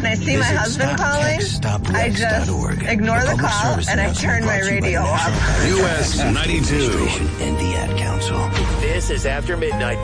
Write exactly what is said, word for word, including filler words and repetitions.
and I see my husband calling, I just ignore the call and I turn my radio off. U S ninety-two. And the Ad Council. This is After Midnight.